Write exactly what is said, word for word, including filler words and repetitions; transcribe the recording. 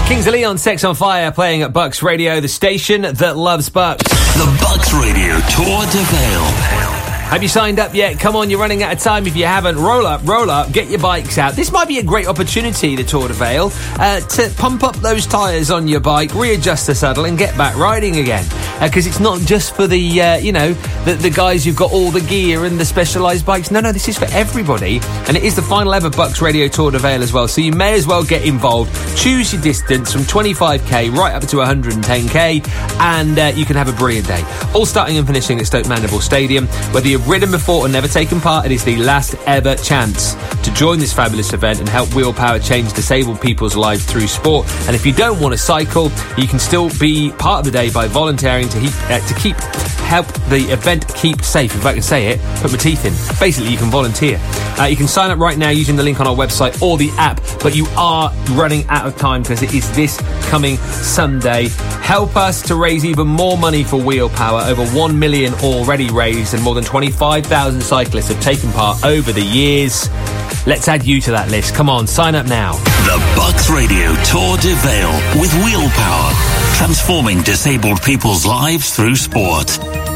Kings of Leon, Sex on Fire, playing at Bucks Radio, the station that loves Bucks. The Bucks Radio Tour de Vale. Have you signed up yet? Come on, you're running out of time if you haven't. Roll up, roll up, get your bikes out. This might be a great opportunity, the Tour de Vale, uh, to pump up those tyres on your bike, readjust the saddle and get back riding again. Because uh, it's not just for the, uh, you know, the, the guys who've got all the gear and the specialised bikes. No, no, this is for everybody. And it is the final ever Bucks Radio Tour de Vale as well. So you may as well get involved. Choose your distance from twenty-five k right up to one hundred ten k. And uh, you can have a brilliant day. All starting and finishing at Stoke Mandeville Stadium. Whether you've ridden before or never taken part, it is the last ever chance to join this fabulous event and help Wheel Power change disabled people's lives through sport. And if you don't want to cycle, you can still be part of the day by volunteering to, he- uh, to keep help the event keep safe. If I can say it, put my teeth in. Basically, you can volunteer. Uh, you can sign up right now using the link on our website or the app, but you are running out of time because it is this coming Sunday. Help us to raise even more money for Wheel Power. Over one million already raised and more than twenty-five thousand cyclists have taken part over the years. Let's add you to that list. Come on, sign up now. The Bucks Radio Tour de Vale with Wheel Power, transforming disabled people's lives through sport.